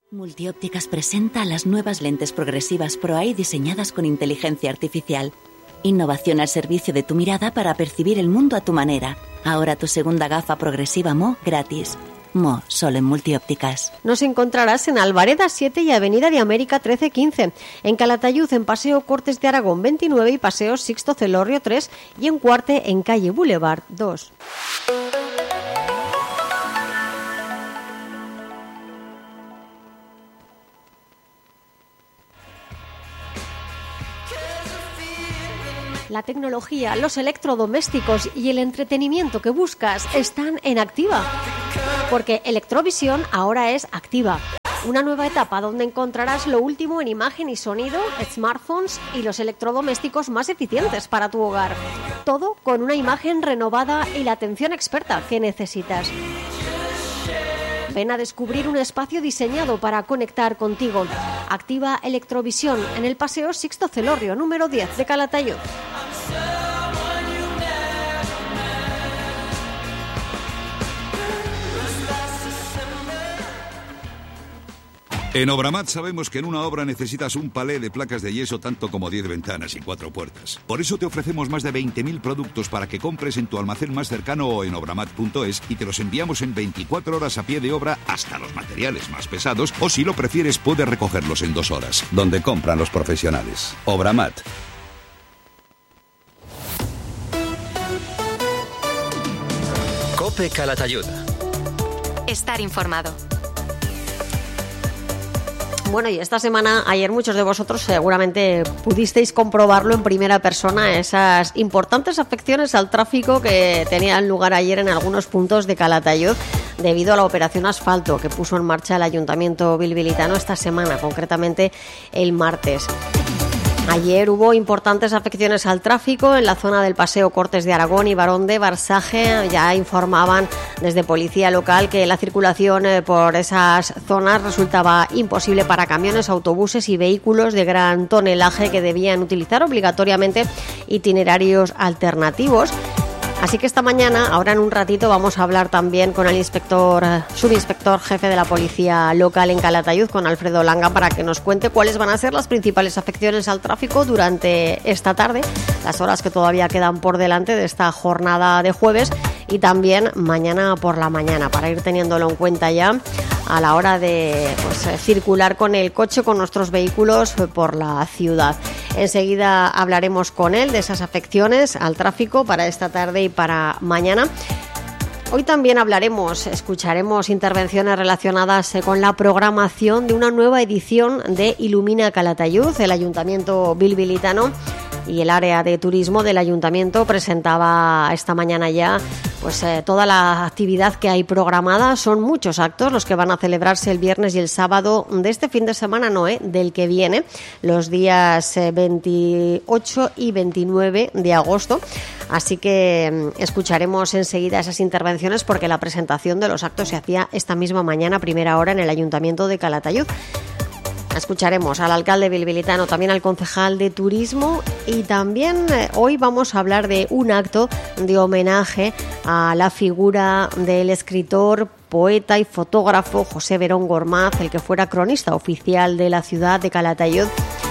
Multiópticas presenta las nuevas lentes progresivas Pro-Eye diseñadas con inteligencia artificial. Innovación al servicio de tu mirada para percibir el mundo a tu manera. Ahora tu segunda gafa progresiva Mo gratis. Mo, solo en Multiópticas. Nos encontrarás en Alvareda 7 y Avenida de América 13-15. En Calatayud, en Paseo Cortes de Aragón 29 y Paseo Sixto Celorrio 3. Y en Cuarte, en Calle Boulevard 2. La tecnología, los electrodomésticos y el entretenimiento que buscas están en Activa. Porque Electrovisión ahora es Activa. Una nueva etapa donde encontrarás lo último en imagen y sonido, smartphones y los electrodomésticos más eficientes para tu hogar. Todo con una imagen renovada y la atención experta que necesitas. Ven a descubrir un espacio diseñado para conectar contigo. Activa Electrovisión en el Paseo Sixto Celorrio, número 10 de Calatayud. En Obramat sabemos que en una obra necesitas un palé de placas de yeso tanto como 10 ventanas y 4 puertas. Por eso te ofrecemos más de 20.000 productos para que compres en tu almacén más cercano o en obramat.es y te los enviamos en 24 horas a pie de obra hasta los materiales más pesados, o si lo prefieres puedes recogerlos en 2 horas. Donde compran los profesionales. Obramat. COPE Calatayud. Estar informado. Bueno, y esta semana, ayer muchos de vosotros seguramente pudisteis comprobarlo en primera persona, esas importantes afecciones al tráfico que tenían lugar ayer en algunos puntos de Calatayud debido a la operación asfalto que puso en marcha el Ayuntamiento bilbilitano esta semana, concretamente el martes. Ayer hubo importantes afecciones al tráfico en la zona del Paseo Cortes de Aragón y Barón de Barsaje. Ya informaban desde policía local que la circulación por esas zonas resultaba imposible para camiones, autobuses y vehículos de gran tonelaje que debían utilizar obligatoriamente itinerarios alternativos. Así que esta mañana, ahora en un ratito, vamos a hablar también con el subinspector jefe de la policía local en Calatayud, con Alfredo Langa, para que nos cuente cuáles van a ser las principales afecciones al tráfico durante esta tarde, las horas que todavía quedan por delante de esta jornada de jueves, y también mañana por la mañana, para ir teniéndolo en cuenta ya a la hora de circular con el coche, con nuestros vehículos por la ciudad. Enseguida hablaremos con él de esas afecciones al tráfico para esta tarde y para mañana. Hoy también escucharemos intervenciones relacionadas con la programación de una nueva edición de Ilumina Calatayud. El Ayuntamiento bilbilitano y el área de turismo del Ayuntamiento presentaba esta mañana ya toda la actividad que hay programada. Son muchos actos los que van a celebrarse el viernes y el sábado de este fin de semana, del que viene, los días 28 y 29 de agosto. Así que escucharemos enseguida esas intervenciones, porque la presentación de los actos se hacía esta misma mañana a primera hora en el Ayuntamiento de Calatayud. Escucharemos al alcalde bilbilitano, también al concejal de turismo, y también hoy vamos a hablar de un acto de homenaje a la figura del escritor, poeta y fotógrafo José Verón Gormaz, el que fuera cronista oficial de la ciudad de Calatayud.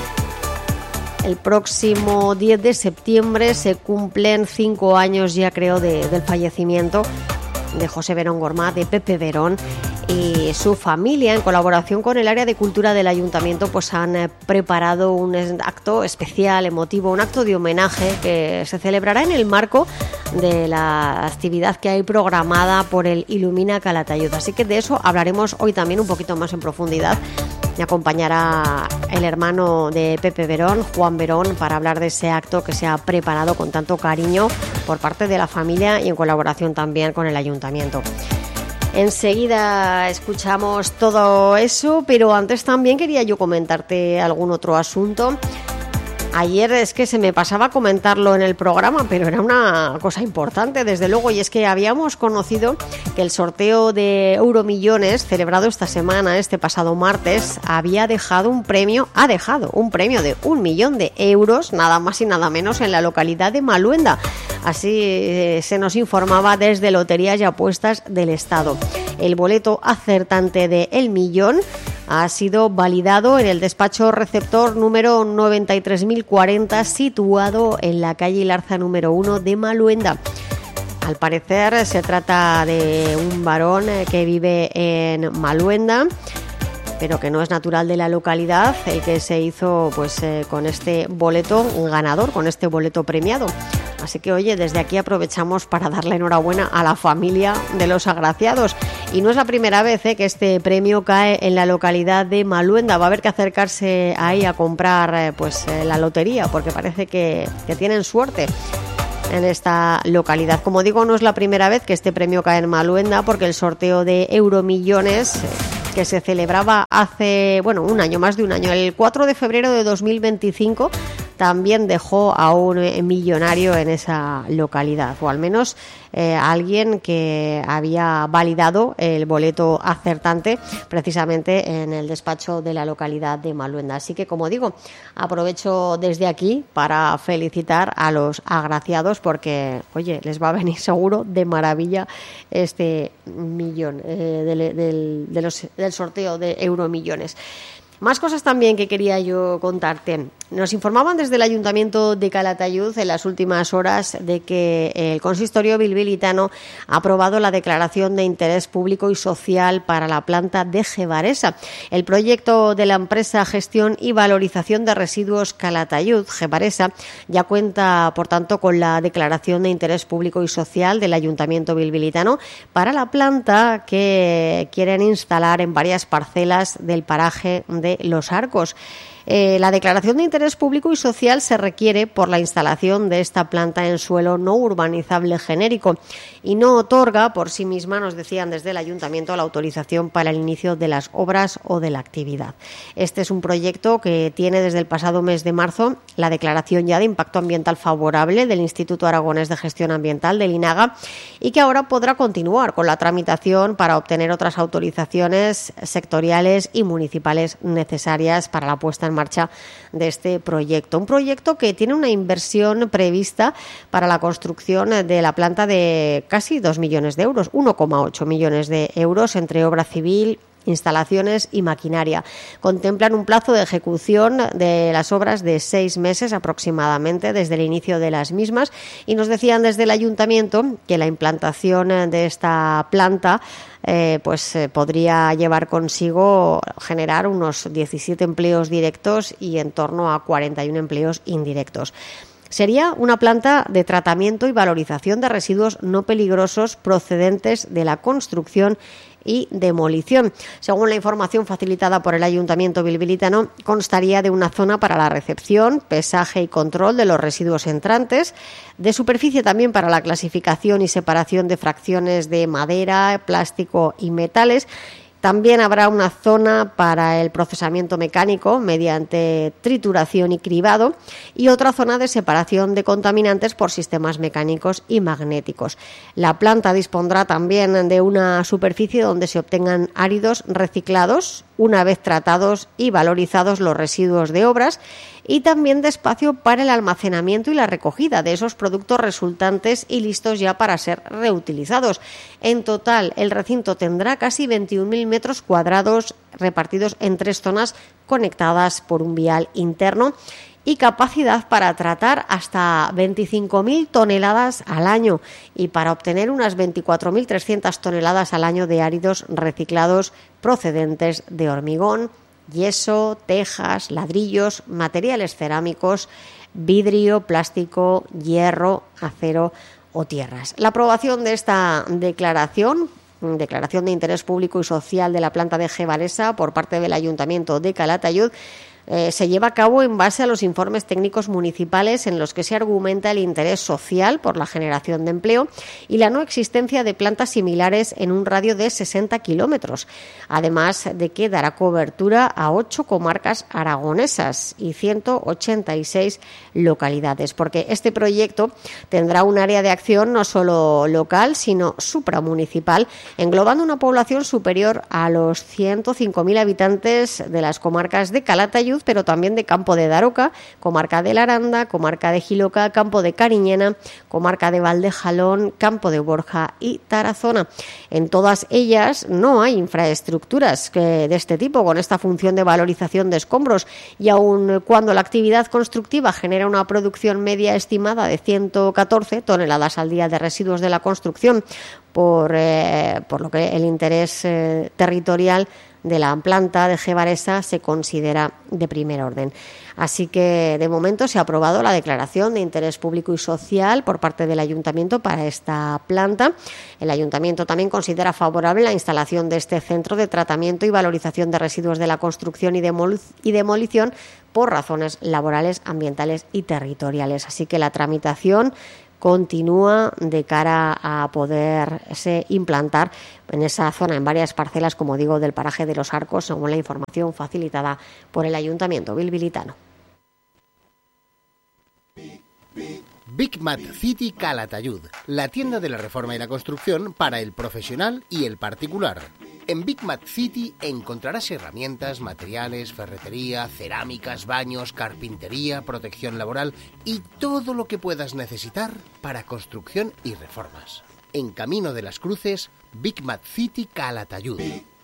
El próximo 10 de septiembre se cumplen 5 años ya, creo, del fallecimiento de José Verón Gormaz, de Pepe Verón. Y su familia, en colaboración con el área de cultura del ayuntamiento, han preparado un acto especial, emotivo, un acto de homenaje que se celebrará en el marco de la actividad que hay programada por el Ilumina Calatayud. Así que de eso hablaremos hoy también un poquito más en profundidad. Me acompañará el hermano de Pepe Verón, Juan Verón, para hablar de ese acto que se ha preparado con tanto cariño por parte de la familia y en colaboración también con el ayuntamiento. Enseguida escuchamos todo eso, pero antes también quería yo comentarte algún otro asunto. Ayer es que se me pasaba comentarlo en el programa, pero era una cosa importante, desde luego, y es que habíamos conocido que el sorteo de Euromillones, celebrado esta semana, este pasado martes, ha dejado un premio de 1 millón de euros, nada más y nada menos, en la localidad de Maluenda. Así se nos informaba desde Loterías y Apuestas del Estado. El boleto acertante de El Millón ha sido validado en el despacho receptor número 93.040, situado en la calle Ilarza número 1 de Maluenda. Al parecer se trata de un varón que vive en Maluenda, pero que no es natural de la localidad, el que se hizo con este boleto ganador, con este boleto premiado. Así que, oye, desde aquí aprovechamos para darle enhorabuena a la familia de los agraciados. Y no es la primera vez que este premio cae en la localidad de Maluenda. Va a haber que acercarse ahí a comprar la lotería, porque parece que tienen suerte en esta localidad. Como digo, no es la primera vez que este premio cae en Maluenda, porque el sorteo de Euromillones que se celebraba hace, un año, más de un año, el 4 de febrero de 2025, también dejó a un millonario en esa localidad, o al menos alguien que había validado el boleto acertante precisamente en el despacho de la localidad de Maluenda. Así que, como digo, aprovecho desde aquí para felicitar a los agraciados, porque, oye, les va a venir seguro de maravilla este millón del sorteo de Euromillones. Más cosas también que quería yo contarte. Nos informaban desde el Ayuntamiento de Calatayud en las últimas horas de que el consistorio bilbilitano ha aprobado la declaración de interés público y social para la planta de Gevaresa. El proyecto de la empresa Gestión y Valorización de Residuos Calatayud, Gevaresa, ya cuenta, por tanto, con la declaración de interés público y social del Ayuntamiento bilbilitano para la planta que quieren instalar en varias parcelas del paraje de Los Arcos. La declaración de interés público y social se requiere por la instalación de esta planta en suelo no urbanizable genérico y no otorga por sí misma, nos decían desde el Ayuntamiento, la autorización para el inicio de las obras o de la actividad. Este es un proyecto que tiene desde el pasado mes de marzo la declaración ya de impacto ambiental favorable del Instituto Aragonés de Gestión Ambiental, del INAGA, y que ahora podrá continuar con la tramitación para obtener otras autorizaciones sectoriales y municipales necesarias para la puesta en marcha de este proyecto. Un proyecto que tiene una inversión prevista para la construcción de la planta de casi 2 millones de euros, 1,8 millones de euros entre obra civil, instalaciones y maquinaria. Contemplan un plazo de ejecución de las obras de 6 meses aproximadamente desde el inicio de las mismas, y nos decían desde el Ayuntamiento que la implantación de esta planta podría llevar consigo generar unos 17 empleos directos y en torno a 41 empleos indirectos. Sería una planta de tratamiento y valorización de residuos no peligrosos procedentes de la construcción y demolición. Según la información facilitada por el Ayuntamiento bilbilitano, constaría de una zona para la recepción, pesaje y control de los residuos entrantes, de superficie también para la clasificación y separación de fracciones de madera, plástico y metales. También habrá una zona para el procesamiento mecánico mediante trituración y cribado y otra zona de separación de contaminantes por sistemas mecánicos y magnéticos. La planta dispondrá también de una superficie donde se obtengan áridos reciclados una vez tratados y valorizados los residuos de obras, y también de espacio para el almacenamiento y la recogida de esos productos resultantes y listos ya para ser reutilizados. En total, el recinto tendrá casi 21.000 metros cuadrados repartidos en 3 zonas conectadas por un vial interno y capacidad para tratar hasta 25.000 toneladas al año y para obtener unas 24.300 toneladas al año de áridos reciclados procedentes de hormigón, yeso, tejas, ladrillos, materiales cerámicos, vidrio, plástico, hierro, acero o tierras. La aprobación de esta declaración de interés público y social de la planta de Gevaresa por parte del Ayuntamiento de Calatayud se lleva a cabo en base a los informes técnicos municipales en los que se argumenta el interés social por la generación de empleo y la no existencia de plantas similares en un radio de 60 kilómetros, además de que dará cobertura a 8 comarcas aragonesas y 186 localidades, porque este proyecto tendrá un área de acción no solo local, sino supramunicipal, englobando una población superior a los 105.000 habitantes de las comarcas de Calatayud Calatayud, pero también de Campo de Daroca, comarca de Laranda, comarca de Jiloca, Campo de Cariñena, comarca de Valdejalón, Campo de Borja y Tarazona. En todas ellas no hay infraestructuras de este tipo, con esta función de valorización de escombros, y aun cuando la actividad constructiva genera una producción media estimada de 114 toneladas al día de residuos de la construcción, por lo que el interés territorial de la planta de Gevaresa se considera de primer orden. Así que, de momento, se ha aprobado la declaración de interés público y social por parte del Ayuntamiento para esta planta. El Ayuntamiento también considera favorable la instalación de este centro de tratamiento y valorización de residuos de la construcción y demolición por razones laborales, ambientales y territoriales. Así que la tramitación continúa de cara a poderse implantar en esa zona, en varias parcelas, como digo, del paraje de Los Arcos, según la información facilitada por el Ayuntamiento bilbilitano. Big Mat City Calatayud, la tienda de la reforma y la construcción para el profesional y el particular. En Big Mat City encontrarás herramientas, materiales, ferretería, cerámicas, baños, carpintería, protección laboral y todo lo que puedas necesitar para construcción y reformas. En Camino de las Cruces, Big Mat City Calatayud.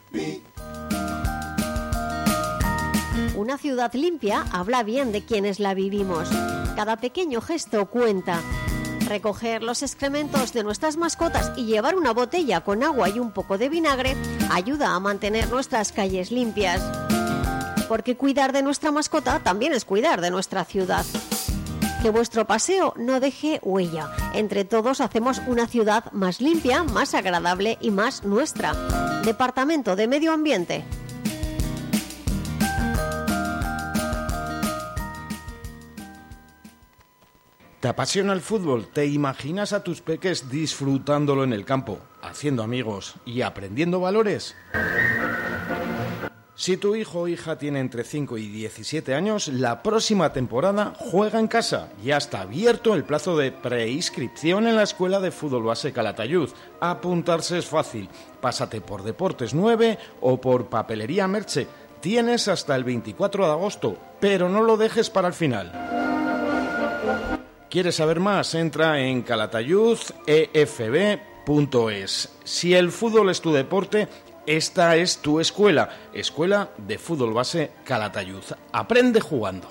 Una ciudad limpia habla bien de quienes la vivimos. Cada pequeño gesto cuenta. Recoger los excrementos de nuestras mascotas y llevar una botella con agua y un poco de vinagre ayuda a mantener nuestras calles limpias. Porque cuidar de nuestra mascota también es cuidar de nuestra ciudad. Que vuestro paseo no deje huella. Entre todos hacemos una ciudad más limpia, más agradable y más nuestra. Departamento de Medio Ambiente. ¿Te apasiona el fútbol? ¿Te imaginas a tus peques disfrutándolo en el campo, haciendo amigos y aprendiendo valores? Si tu hijo o hija tiene entre 5 y 17 años, la próxima temporada juega en casa. Ya está abierto el plazo de preinscripción en la Escuela de Fútbol Base Calatayud. Apuntarse es fácil. Pásate por Deportes 9 o por Papelería Merche. Tienes hasta el 24 de agosto, pero no lo dejes para el final. ¿Quieres saber más? Entra en calatayudefb.es. Si el fútbol es tu deporte, esta es tu escuela. Escuela de Fútbol Base Calatayud. Aprende jugando.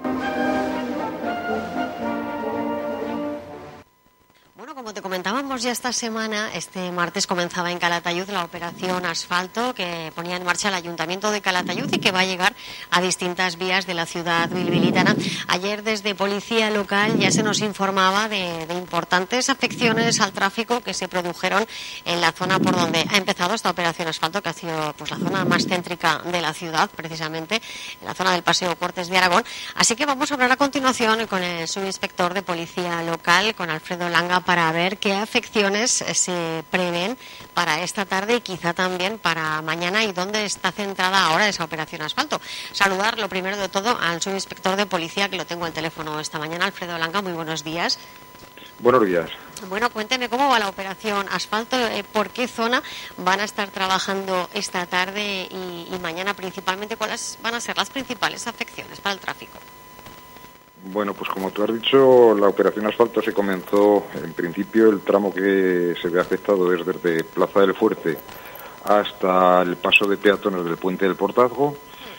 Como te comentábamos ya esta semana, este martes comenzaba en Calatayud la operación Asfalto que ponía en marcha el Ayuntamiento de Calatayud y que va a llegar a distintas vías de la ciudad bilbilitana. Ayer desde Policía Local ya se nos informaba de importantes afecciones al tráfico que se produjeron en la zona por donde ha empezado esta operación Asfalto, que ha sido pues la zona más céntrica de la ciudad, precisamente en la zona del Paseo Cortes de Aragón. Así que vamos a hablar a continuación con el subinspector de Policía Local, con Alfredo Langa, para ver qué afecciones se prevén para esta tarde y quizá también para mañana y dónde está centrada ahora esa operación Asfalto. Saludar lo primero de todo al subinspector de Policía, que lo tengo al teléfono esta mañana, Alfredo Langa. Muy buenos días. Buenos días. Bueno, cuénteme cómo va la operación Asfalto, por qué zona van a estar trabajando esta tarde y mañana principalmente, cuáles van a ser las principales afecciones para el tráfico. Bueno, pues como tú has dicho, la operación Asfalto se comenzó, en principio, el tramo que se ve afectado es desde Plaza del Fuerte hasta el paso de peatones del Puente del Portazgo.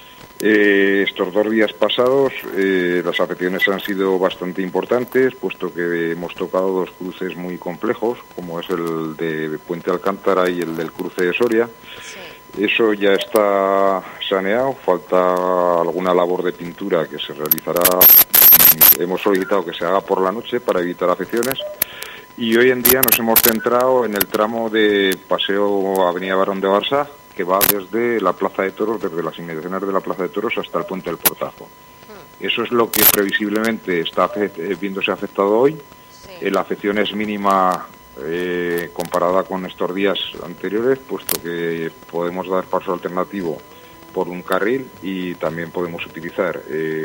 Estos 2 días pasados las afecciones han sido bastante importantes, puesto que hemos tocado 2 cruces muy complejos, como es el de Puente Alcántara y el del cruce de Soria. Sí. Eso ya está saneado, falta alguna labor de pintura que se realizará. Hemos solicitado que se haga por la noche para evitar afecciones y hoy en día nos hemos centrado en el tramo de Paseo Avenida Barón de Barça, que va desde la Plaza de Toros, desde las inmediaciones de la Plaza de Toros hasta el Puente del Portazo. Eso es lo que previsiblemente está viéndose afectado hoy. Sí. La afección es mínima comparada con estos días anteriores, puesto que podemos dar paso alternativo por un carril y también podemos utilizar,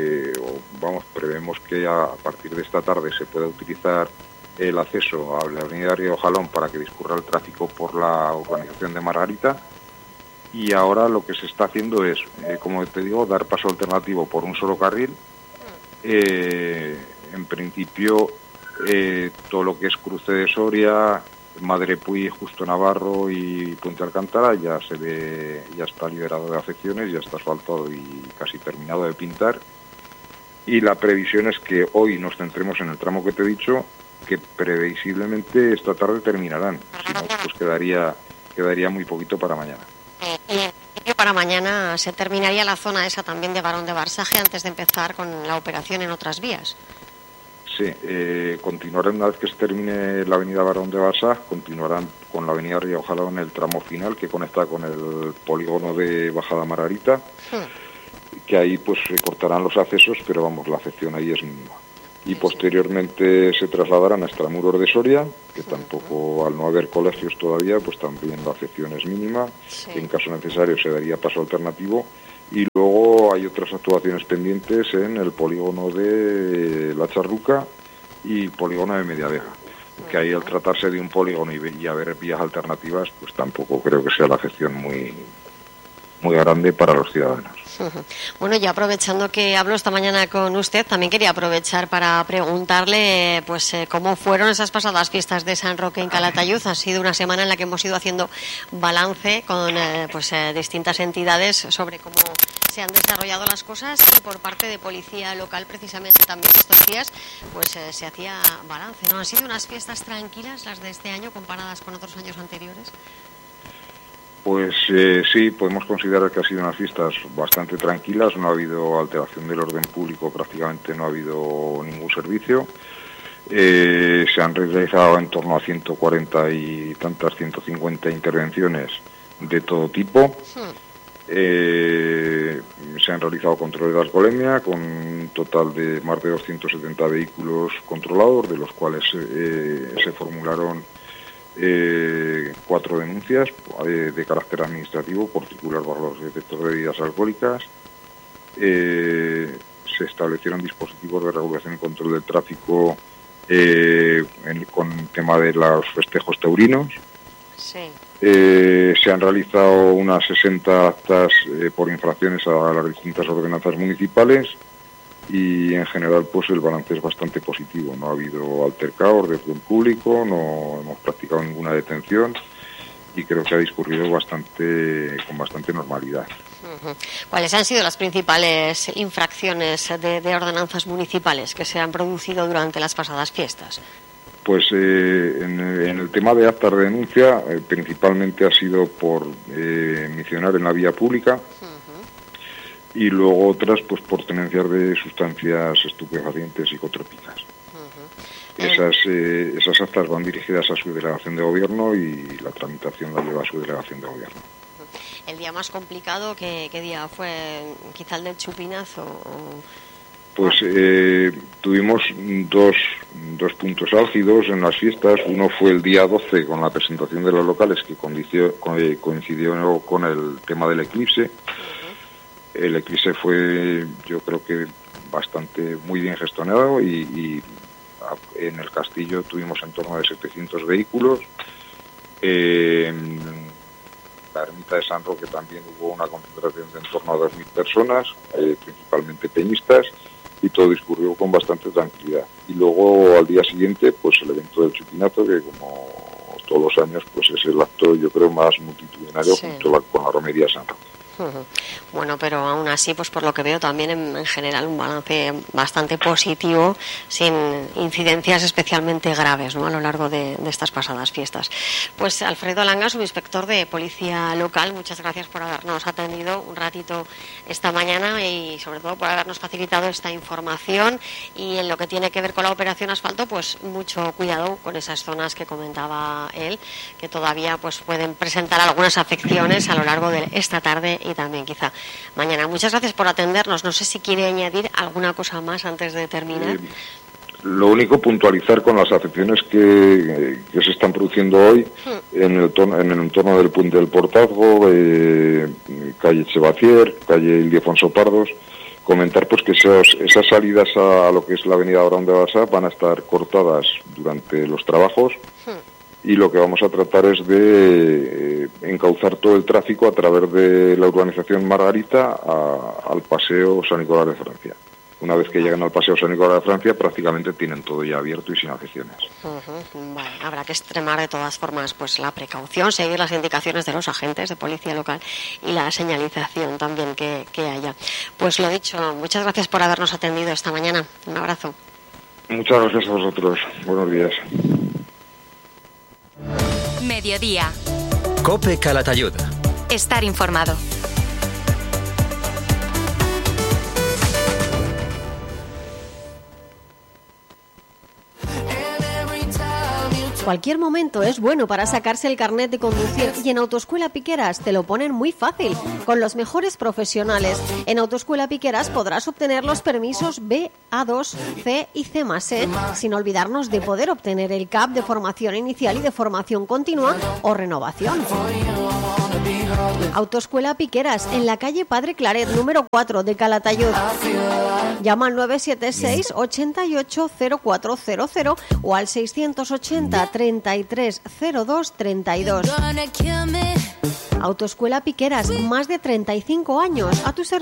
prevemos que a partir de esta tarde se pueda utilizar el acceso a la avenida Río Jalón para que discurra el tráfico por la urbanización de Margarita y ahora lo que se está haciendo es, como te digo, dar paso alternativo por un solo carril. En principio, todo lo que es cruce de Soria, Madrepuy, Justo Navarro y Puente Alcántara ya está liberado de afecciones, ya está asfaltado y casi terminado de pintar. Y la previsión es que hoy nos centremos en el tramo que te he dicho, que previsiblemente esta tarde terminarán. Si no, pues quedaría muy poquito para mañana. Y para mañana se terminaría la zona esa también de Barón de Barsaje antes de empezar con la operación en otras vías. Sí, continuarán una vez que se termine la avenida Barón de Barsaje, continuarán con la avenida Riojalón en el tramo final que conecta con el polígono de Bajada Margarita, que ahí pues se cortarán los accesos, pero vamos, la afección ahí es mínima. Y posteriormente se trasladarán a Extramuros de Soria, que tampoco, al no haber colegios todavía, pues también la afección es mínima. Sí. En caso necesario se daría paso alternativo. Y luego hay otras actuaciones pendientes en el polígono de La Charruca y polígono de Mediavega, que ahí, al tratarse de un polígono y haber vías alternativas, pues tampoco creo que sea la afección muy grande para los ciudadanos. Bueno, ya aprovechando que hablo esta mañana con usted, también quería aprovechar para preguntarle pues cómo fueron esas pasadas fiestas de San Roque en Calatayud. Ha sido una semana en la que hemos ido haciendo balance con distintas entidades sobre cómo se han desarrollado las cosas, y por parte de Policía Local precisamente también estos días pues se hacía balance, ¿no? ¿Han sido unas fiestas tranquilas las de este año comparadas con otros años anteriores? Pues sí, podemos considerar que ha sido unas fiestas bastante tranquilas, no ha habido alteración del orden público, prácticamente no ha habido ningún servicio. Se han realizado en torno a 140 y tantas, 150 intervenciones de todo tipo. Se han realizado controles de alcoholemia con un total de más de 270 vehículos controlados, de los cuales se formularon 4 denuncias de carácter administrativo por circular bajo los efectos de bebidas alcohólicas. Se establecieron dispositivos de regulación y control del tráfico con el tema de los festejos taurinos. Sí. Se han realizado unas 60 actas por infracciones a las distintas ordenanzas municipales. Y en general pues el balance es bastante positivo, no ha habido altercados de orden público, no hemos practicado ninguna detención y creo que ha discurrido con bastante normalidad. ¿Cuáles han sido las principales infracciones de ordenanzas municipales que se han producido durante las pasadas fiestas? Pues en el tema de actas de denuncia principalmente ha sido por misionar en la vía pública. Y luego otras pues por tenencias de sustancias estupefacientes psicotrópicas. Esas actas van dirigidas a su delegación de gobierno y la tramitación la lleva a su delegación de gobierno. ¿El día más complicado qué día fue? ¿Quizá el del chupinazo? Pues tuvimos dos puntos álgidos en las fiestas. Uno fue el día 12 con la presentación de los locales, que coincidió con el tema del eclipse. El eclipse fue, yo creo que muy bien gestionado y en el castillo tuvimos en torno a 700 vehículos. En la ermita de San Roque también hubo una concentración de en torno a 2.000 personas, principalmente peñistas, y todo discurrió con bastante tranquilidad. Y luego al día siguiente, pues el evento del chupinazo, que como todos los años, pues es el acto, yo creo, más multitudinario, sí, junto con la romería de San Roque. Bueno, pero aún así, pues por lo que veo también en general un balance bastante positivo, sin incidencias especialmente graves, ¿no?, a lo largo de estas pasadas fiestas. Pues Alfredo Langa, subinspector de Policía Local, muchas gracias por habernos atendido un ratito esta mañana y sobre todo por habernos facilitado esta información. Y en lo que tiene que ver con la operación asfalto, pues mucho cuidado con esas zonas que comentaba él, que todavía pues pueden presentar algunas afecciones a lo largo de esta tarde y también quizá mañana. Muchas gracias por atendernos. No sé si quiere añadir alguna cosa más antes de terminar. Lo único, puntualizar con las afecciones que se están produciendo hoy en el entorno del Puente del Portazgo, calle Chevatier, calle Ildefonso Pardos. Comentar pues que esas salidas a lo que es la avenida Barón de Barsaje van a estar cortadas durante los trabajos. y lo que vamos a tratar es de encauzar todo el tráfico a través de la urbanización Margarita al Paseo San Nicolás de Francia. Una vez que llegan al Paseo San Nicolás de Francia, prácticamente tienen todo ya abierto y sin afecciones. Vale, habrá que extremar de todas formas pues la precaución, seguir las indicaciones de los agentes de policía local y la señalización también que haya. Pues lo dicho, muchas gracias por habernos atendido esta mañana. Un abrazo. Muchas gracias a vosotros. Buenos días. Mediodía. COPE Calatayud. Estar informado. Cualquier momento es bueno para sacarse el carnet de conducir y en Autoescuela Piqueras te lo ponen muy fácil, con los mejores profesionales. En Autoescuela Piqueras podrás obtener los permisos B, A2, C y C+E, sin olvidarnos de poder obtener el CAP de formación inicial y de formación continua o renovación. Autoescuela Piqueras, en la calle Padre Claret, número 4 de Calatayud. Llama al 976 88 0400 o al 680 33 02 32. Autoescuela Piqueras, más de 35 años a tu servicio.